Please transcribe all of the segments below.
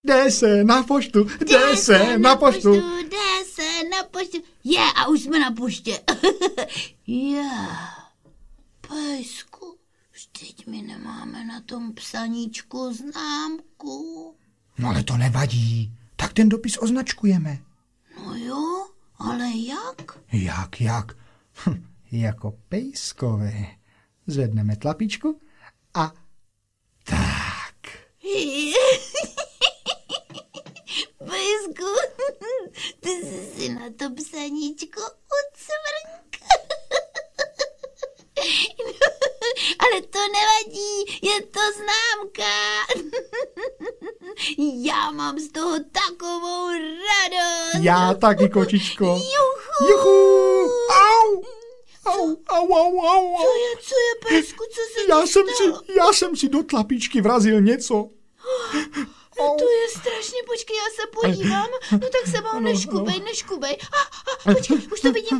Jde se na poštu, jde se na poštu. Jde se na poštu. A už jsme na poště. Pejsku, vždyť my nemáme na tom psaníčku známku. No ale to nevadí, tak ten dopis označkujeme. No jo, ale jak? Jak? Jako pejskové. Zvedneme tlapičku a tak. Pejsku, ty jsi si na to psaníčko ucvrnk. No, ale to nevadí, je to známka. Já mám z toho takovou radost. Já taky, kočičko. Juchu. Juchu. Au. Co je, pejsku, co se stalo? Já jsem si do tlapičky vrazil něco. To je strašně, počkej, já se podívám. No tak se mnou neškubej. Počkej, už to vidím.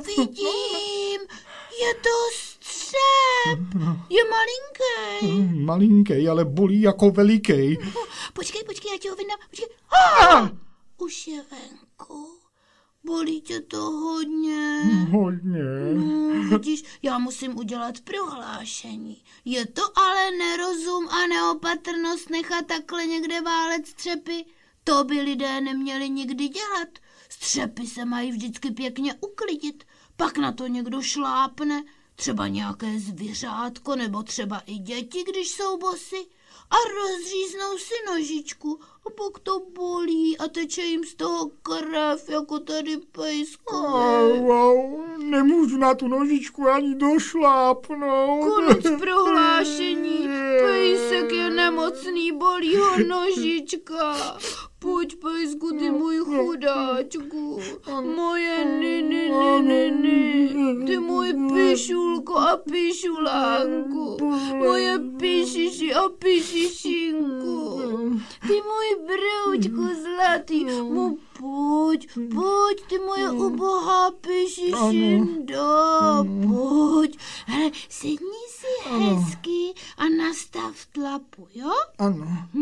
Je to střep. Je malinký. Malinký, ale bolí jako veliký. Počkej, já ti ho vydám. Už je venku. Bolí tě to hodně. Hodně. No, vidíš, já musím udělat prohlášení. Je to ale nerozum a neopatrnost nechat takhle někde válet střepy. To by lidé neměli nikdy dělat. Střepy se mají vždycky pěkně uklidit. Pak na to někdo šlápne. Třeba nějaké zvířátko nebo třeba i děti, když jsou bosy. A rozříznou si nožičku a pak to bolí a teče jim z toho krev, jako tady pejskovi. Nemůžu na tu nožičku ani došlápnout. Konec prohlášení. Pejsek je nemocný, bolí ho nožička. Pojď, pejsku, ty můj chudáčku. Moje nini. Ty můj pišulko a pišulánku. Moje pišiši a pišišinku. Ty můj broučku zlatý. Pojď, ty moje ubohá pišišindo. Pojď. Hele, sedni si hezky a nastav tlapu, jo? Ano.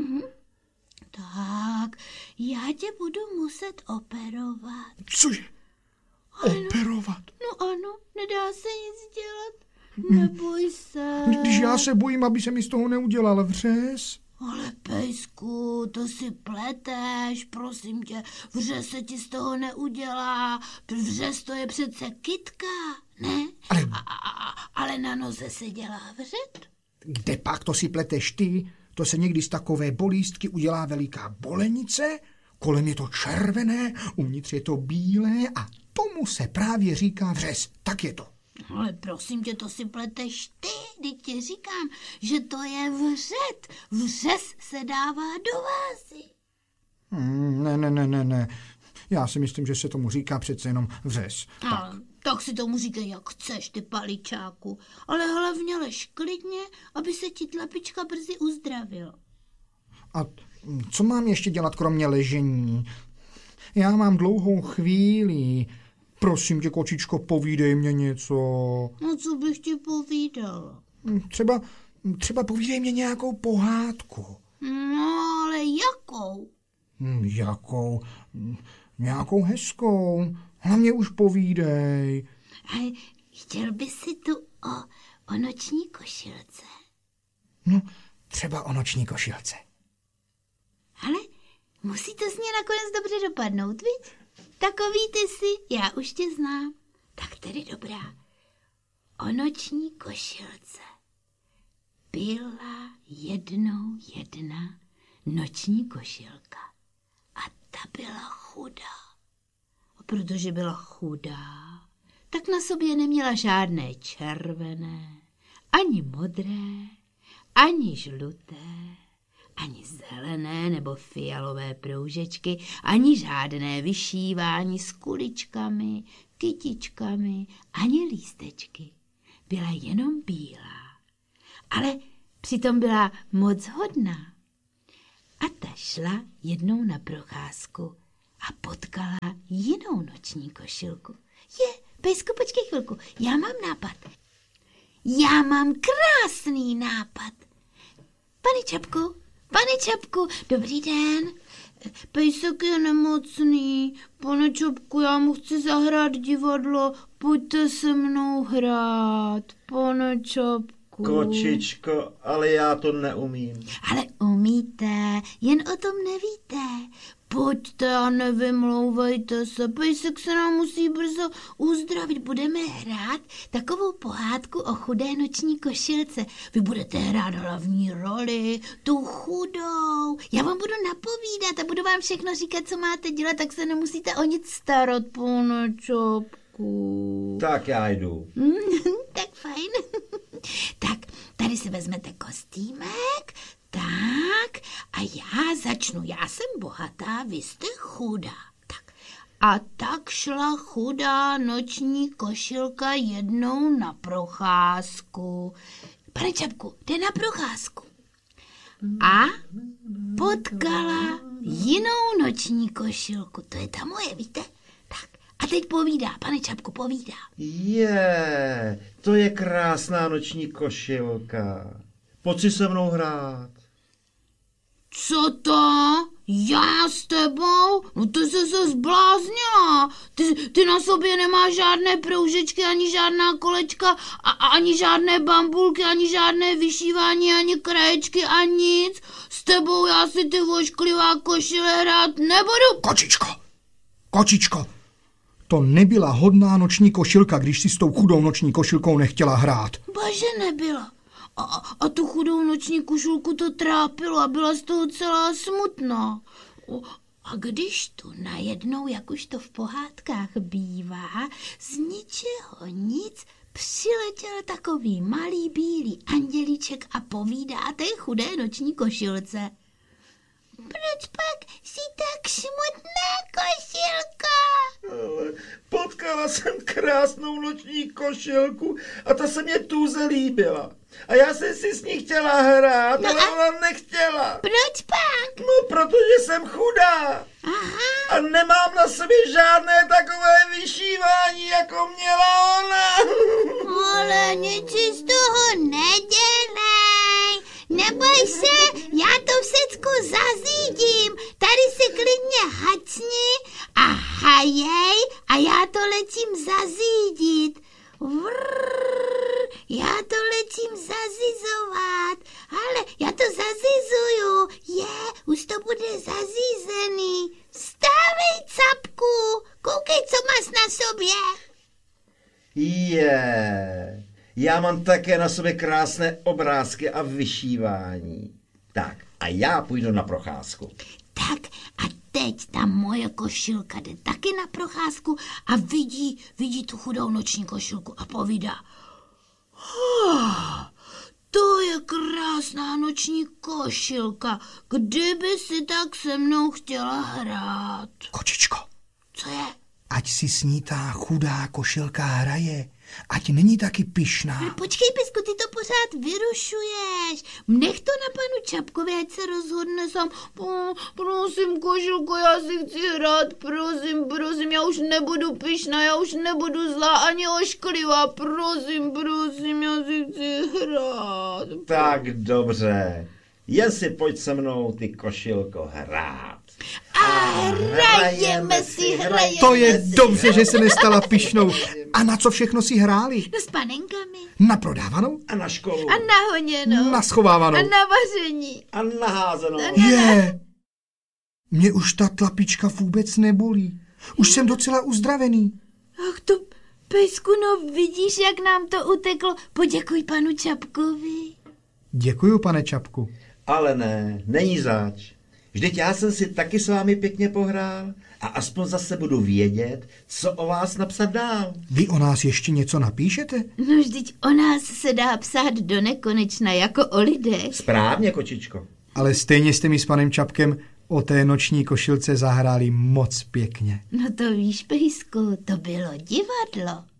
Tak, já tě budu muset operovat. Cože? Operovat? No ano, nedá se nic dělat. Neboj se. Když já se bojím, aby se mi z toho neudělal vřes. Ale pejsku, to si pleteš, prosím tě, vřes se ti z toho neudělá. Vřes to je přece kytka, ne? Ale na noze se dělá vřet. Kde pak to si pleteš ty? To se někdy z takové bolístky udělá veliká bolenice, kolem je to červené, uvnitř je to bílé a tomu se právě říká vřes. Tak je to. Ale prosím tě, to si pleteš ty, teď ti říkám, že to je vřet. Vřes se dává do vázy. Ne. Já si myslím, že se tomu říká přece jenom vřes. Tak si tomu říkej, jak chceš, ty paličáku. Ale hlavně lež klidně, aby se ti tlapička brzy uzdravil. A co mám ještě dělat kromě ležení? Já mám dlouhou chvíli. Prosím tě, kočičko, povídej mě něco. No, co bych ti povídal? Třeba povídej mě nějakou pohádku. No, ale jakou? Jakou? Nějakou hezkou. Hlavně už povídej. A chtěl by si tu o noční košilce? No, třeba o noční košilce. Ale musí to z ní nakonec dobře dopadnout, viď? Takový ty jsi, já už tě znám. Tak tedy dobrá. O noční košilce. Byla jednou jedna noční košilka. A ta byla chudá. A protože byla chudá, tak na sobě neměla žádné červené, ani modré, ani žluté, ani zelené nebo fialové proužečky, ani žádné vyšívání s kuličkami, kytičkami, ani lístečky. Byla jenom bílá, ale přitom byla moc hodná. A ta šla jednou na procházku a potkala jinou noční košilku. Pejsku, počkej chvilku, já mám nápad. Já mám krásný nápad. Pane Čapku, dobrý den. Pejsek je nemocný. Pane Čapku, já mu chci zahrát divadlo. Pojďte se mnou hrát, pane Čapku. Kočičko, ale já to neumím. Ale umíte, jen o tom nevíte. Pojďte a nevymlouvejte se, pejsek se nám musí brzo uzdravit. Budeme hrát takovou pohádku o chudé noční košilce. Vy budete hrát hlavní roli, tu chudou. Já vám budu napovídat a budu vám všechno říkat, co máte dělat, tak se nemusíte o nic starat, pane Čapku. Tak já jdu. Tak fajn. Tak, tady si vezmete kostýmek. Tak a já začnu. Já jsem bohatá, vy jste chudá. Tak. A tak šla chudá noční košilka jednou na procházku. Pane Čapku, jde na procházku. A potkala jinou noční košilku. To je ta moje, víte? Tak. A teď povídá, pane Čapku, povídá. To je krásná noční košilka. Pojď si se mnou hrát. Co to? Já s tebou? No ty jsi se zbláznila. Ty na sobě nemáš žádné proužečky, ani žádná kolečka, ani žádné bambulky, ani žádné vyšívání, ani kraječky a nic. S tebou já si ty vošklivá košile hrát nebudu. Kočičko, to nebyla hodná noční košilka, když si s tou chudou noční košilkou nechtěla hrát. Bože, nebyla. A tu chudou noční košilku to trápilo a byla z toho celá smutná. A když tu najednou, jak už to v pohádkách bývá, z ničeho nic přiletěl takový malý bílý andělíček a povídá té chudé noční košilce. Proč pak jsi tak smutná, košilko? Ale potkala jsem krásnou noční košilku a ta se mě tuze líbila. A já jsem si s ní chtěla hrát, ale ona nechtěla. Proč pak? No, protože jsem chudá. Aha. A nemám na sobě žádné takové vyšívání, jako měla ona. Ale nic si z toho nedělej. Neboj se, já to všecko zazídím. Tady si klidně hacni a hajej a já to letím zazídit. Já to letím zazizovat. Ale já to zazizuju. Už to bude zazízený. Vstávej, Capku. Koukej, co máš na sobě. Já mám také na sobě krásné obrázky a vyšívání. Tak, a já půjdu na procházku. Tak a teď ta moje košilka jde taky na procházku a vidí tu chudou noční košilku a povídá. To je krásná noční košilka. Kdyby si tak se mnou chtěla hrát. Kočičko. Co je? Ať si s ní ta chudá košilka hraje. Ať není taky pyšná. Ale počkej, Pisku, ty to pořád vyrušuješ. Nech to na panu Čapkovi, ať se rozhodne sám. Prosím, košilko, já si chci hrát, prosím, já už nebudu pyšná, já už nebudu zlá ani ošklivá, prosím, já si chci hrát. Tak dobře, jen si pojď se mnou, ty košilko, hrát. A hrajeme si. To je dobře, že se nestala pyšnou. A na co všechno si hráli? No s panenkami. Na prodávanou? A na školu. A na honěnou. Na schovávanou. A na vaření. A na házenou. Mě už ta tlapička vůbec nebolí. Už jsem docela uzdravený. Ach to, Pejsku, no vidíš, jak nám to uteklo. Poděkuj panu Čapkovi. Děkuju, pane Čapku. Ale ne, není zač. Vždyť já jsem si taky s vámi pěkně pohrál a aspoň zase budu vědět, co o vás napsat dál. Vy o nás ještě něco napíšete? No vždyť o nás se dá psát do nekonečna, jako o lidech. Správně, kočičko. Ale stejně jste mi s panem Čapkem o té noční košilce zahráli moc pěkně. No to víš, Pejsku, to bylo divadlo.